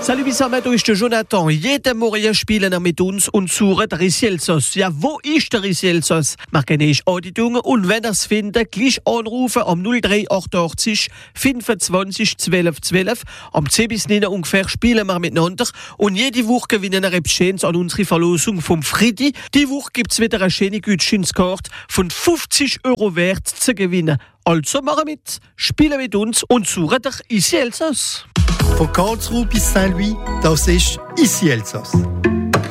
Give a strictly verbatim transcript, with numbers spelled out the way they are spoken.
Salut Bissamet, hier ist der Jonathan. Jeden Morgen spielen wir mit uns und suchen den Risselsos. Ja, wo ist der Risselsos? Machen eine Auditung und wenn ihr es findet, gleich anrufen am null drei achtundachtzig fünfundzwanzig zwölf zwölf. Am zehn bis neun ungefähr spielen wir miteinander und jede Woche gewinnen wir etwas Schönes an unsere Verlosung vom Friedi. Die Woche gibt es wieder eine schöne Gutscheinskarte von fünfzig Euro wert zu gewinnen. Also machen mit, spielen mit uns und suchen den Ici Elsass. Von Karlsruhe bis Saint-Louis, das ist Ici Elsass.